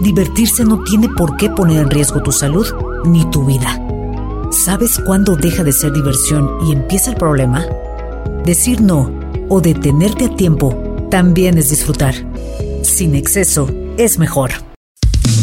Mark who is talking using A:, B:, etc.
A: Divertirse no tiene por qué poner en riesgo tu salud ni tu vida. ¿Sabes cuándo deja de ser diversión y empieza el problema? Decir no o detenerte a tiempo también es disfrutar. Sin exceso es mejor.